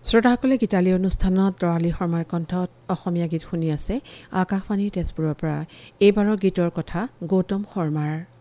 শ্ৰোতাসকলে গীতালী অনুষ্ঠানত তৰালী শৰ্মাৰ কণ্ঠত অসমীয়া গীত শুনি আছে আকাশবাণী তেজপুৰৰ পৰা। এইবাৰৰ গীতৰ কথা গৌতম শৰ্মাৰ।